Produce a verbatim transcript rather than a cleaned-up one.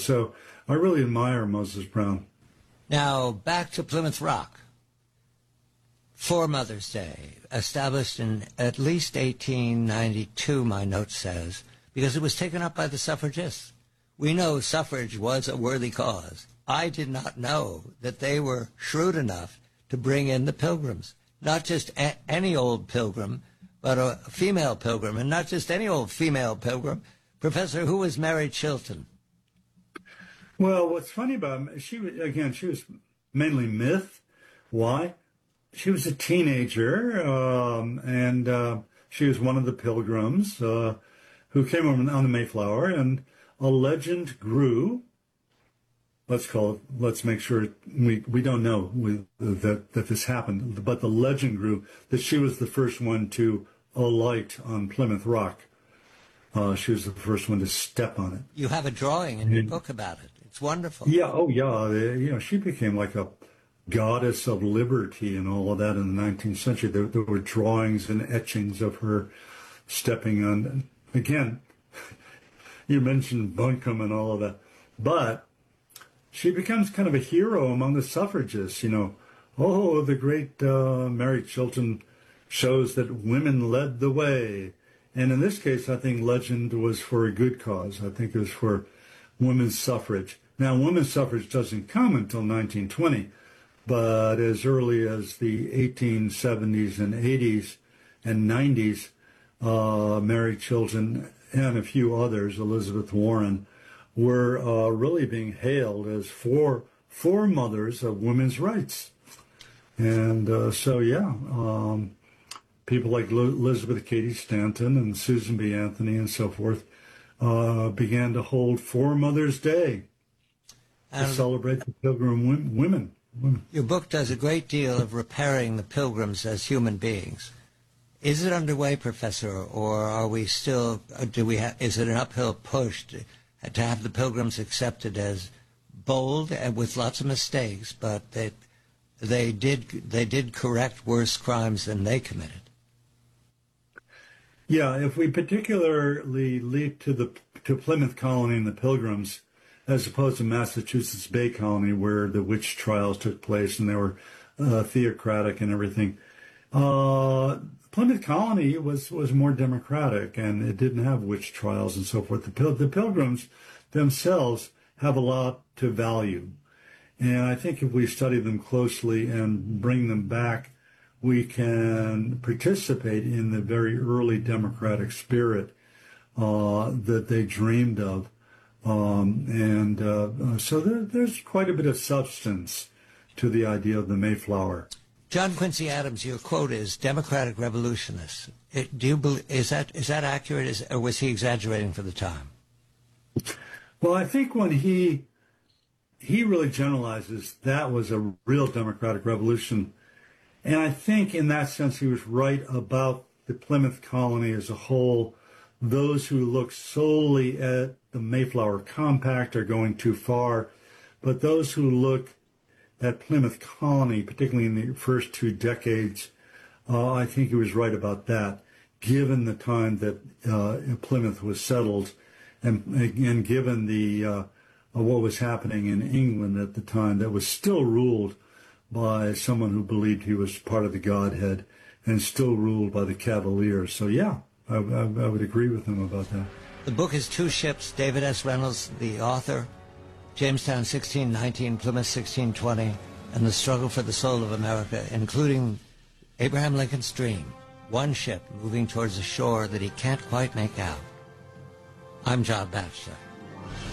So I really admire Moses Brown. Now, back to Plymouth Rock. For Mother's Day, established in at least eighteen ninety-two, my note says, because it was taken up by the suffragists. We know suffrage was a worthy cause. I did not know that they were shrewd enough to bring in the Pilgrims. Not just a- any old pilgrim, but a female pilgrim, and not just any old female pilgrim. Professor, who was Mary Chilton? Well, what's funny about her, she was, again, she was mainly myth. Why? She was a teenager, um, and uh, she was one of the pilgrims uh, who came on, on the Mayflower, and a legend grew. Let's call it, let's make sure we, we don't know we, that, that this happened, but the legend grew that she was the first one to alight on Plymouth Rock. Uh, she was the first one to step on it. You have a drawing in your book about it. It's wonderful. Yeah, oh yeah. You know, she became like a goddess of liberty and all of that in the nineteenth century. There, there were drawings and etchings of her stepping on. Again, you mentioned Buncombe and all of that, but she becomes kind of a hero among the suffragists. You know, oh, the great uh, Mary Chilton shows that women led the way. And in this case, I think legend was for a good cause. I think it was for women's suffrage. Now, women's suffrage doesn't come until nineteen twenty, but as early as the eighteen seventies and eighties and nineties, uh, Mary Chilton and a few others, Elizabeth Warren, were uh, really being hailed as fore, foremothers of women's rights. And uh, so, yeah, um, people like Elizabeth Cady Stanton and Susan B. Anthony and so forth uh, began to hold For Mother's Day to celebrate the Pilgrim women. women. Your book does a great deal of repairing the Pilgrims as human beings. Is it underway, Professor, or are we still? Do we? Ha- is it an uphill push to, to have the Pilgrims accepted as bold and with lots of mistakes, but they they did they did correct worse crimes than they committed? Yeah, if we particularly leap to the to Plymouth Colony and the Pilgrims, as opposed to Massachusetts Bay Colony, where the witch trials took place and they were uh, theocratic and everything, uh, Plymouth Colony was, was more democratic, and it didn't have witch trials and so forth. The, Pil- the Pilgrims themselves have a lot to value, and I think if we study them closely and bring them back, we can participate in the very early democratic spirit uh, that they dreamed of. Um, and uh, so there, there's quite a bit of substance to the idea of the Mayflower. John Quincy Adams, your quote is "democratic revolutionists." It, do you believe, is that is that accurate, is, or was he exaggerating for the time? Well, I think when he he really generalizes, that was a real democratic revolution. And I think in that sense he was right about the Plymouth Colony as a whole. Those who look solely at the Mayflower Compact are going too far, but those who look at Plymouth Colony, particularly in the first two decades, uh, I think he was right about that, given the time that uh, Plymouth was settled, and, and given the uh, what was happening in England at the time, that was still ruled by someone who believed he was part of the Godhead, and still ruled by the Cavaliers. So yeah, I, I, I would agree with him about that. The book is Two Ships, David S. Reynolds, the author, Jamestown sixteen nineteen, Plymouth sixteen twenty, and the struggle for the soul of America, including Abraham Lincoln's dream, one ship moving towards a shore that he can't quite make out. I'm John Batchelor.